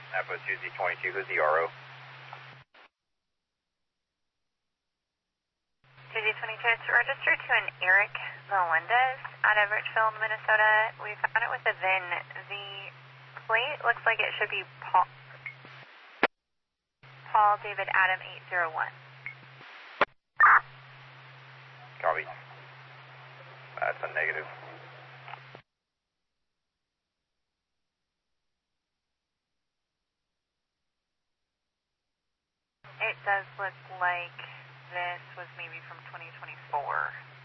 Napa 2Z22, who's the RO? 2Z22, it's registered to an Eric Melendez out of Richfield, Minnesota. We found it with a VIN. The plate looks like it should be Paul David Adam 801. Copy. That's a negative. It does look like this was maybe from 2024.